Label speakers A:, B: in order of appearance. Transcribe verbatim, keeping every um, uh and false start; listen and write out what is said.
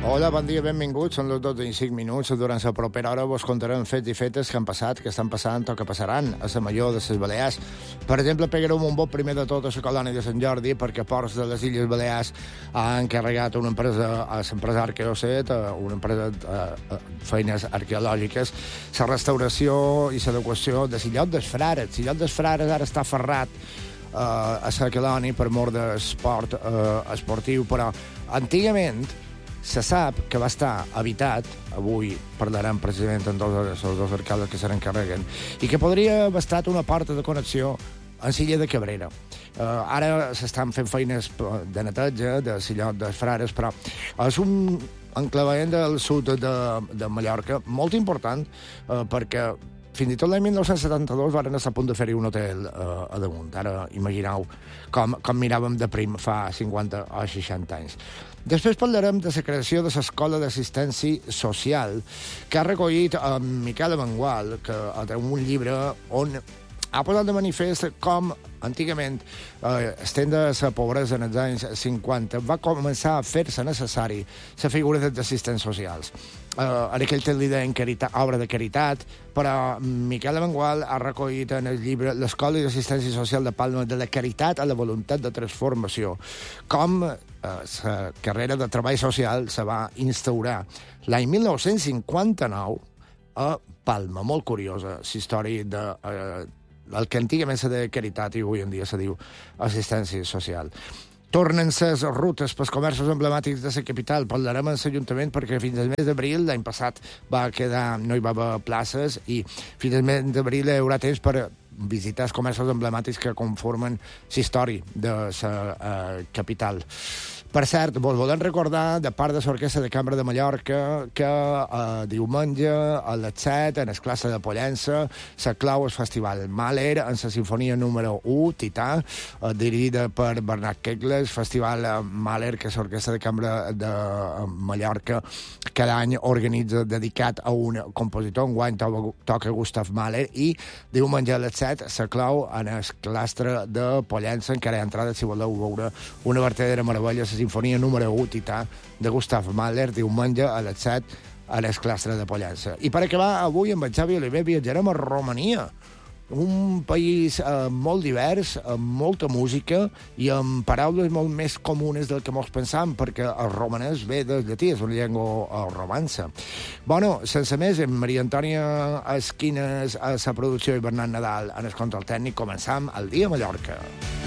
A: Hola, bon dia, benvinguts. Són les dotze i cinc minuts. Durant la propera hora vos contarem fets i fetes que han passat, que estan passant o que passaran a la major de les Balears. Per exemple, pegarem un vot primer de tot a la colònia de Sant Jordi perquè Ports de les Illes Balears ha encarregat una empresa, a l'empresa Arqueoset, una empresa de feines arqueològiques, la restauració i l'adequació de l'illot dels Frares. L'illot dels Frares ara està ferrat uh, a la colònia per mort d'esport uh, esportiu, però antigament se sap que va estar habitat, avui parlarem precisament amb dos, els dos alcaldes que se n'encarreguen, i que podria haver estat una porta de connexió a l'illa de Cabrera. Uh, ara s'estan fent feines de neteja de l'illot dels Frares, però és un enclavament del sud de, de Mallorca molt important, uh, perquè fins i tot l'any dinou setanta-dos van estar a punt de fer-hi un hotel uh, a damunt. Ara imagineu com, com miràvem de prim fa cinquanta o seixanta anys. Després parlarem de la creació de l'Escola d'Assistència Social, que ha recollit en Miquel Amengual, que té un llibre on ha posat de manifest com antigament eh, estent de la pobresa en els anys cinquanta va començar a fer-se necessari la figura dels assistents socials. Eh, en aquell temps li deien caritat, obra de caritat, però Miquel Amengual ha recollit en el llibre l'Escola d'Assistència Social de Palma de la caritat a la voluntat de transformació, com eh, la carrera de treball social se va instaurar l'any dinou cinquanta-nou a Palma. Molt curiosa la història de eh, el que antigament se deia caritat i avui en dia se diu assistència social. Tornen les rutes pels comerços emblemàtics de la capital. Parlarem amb l'Ajuntament perquè fins al mes d'abril, l'any passat, va quedar, no hi va haver places i fins al mes d'abril hi haurà temps per visitar els comerços emblemàtics que conformen la història de la uh, capital. Per cert, vos volem recordar, de part de l'Orquestra de Cambra de Mallorca, que eh, diumenge a les set, en el classe de Pollença, se clau el Festival Mahler en la sinfonia número u, Tità, eh, dirigida per Bernat Kegles, Festival Mahler, que és l'Orquestra de Cambra de Mallorca, cada any organitza dedicat a un compositor, enguany toca Gustav Mahler, i diumenge a les set se clau en el claustre de Pollença, encara hi ha entrada, si voleu veure una verdadera meravella, la sinfonia número u, Tità, de Gustav Mahler, diumenge a les set a l'esclastre de Pollença. I per acabar, avui amb en Xavi Oliver viatjarem a Romania, un país eh, molt divers, amb molta música i amb paraules molt més comunes del que mos pensam, perquè el romanès ve del llatí, és una llengua romança. Bueno, sense més, amb Maria Antònia Esquines a la producció i Bernat Nadal en el control tècnic, començam el dia a Mallorca.